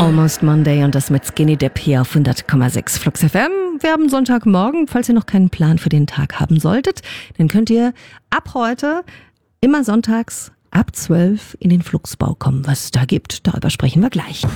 Almost Monday und das mit Skinny Dip hier auf 100,6 Flux FM. Wir haben Sonntagmorgen. Falls ihr noch keinen Plan für den Tag haben solltet, dann könnt ihr ab heute immer sonntags ab 12 in den Fluxbau kommen. Was es da gibt, darüber sprechen wir gleich.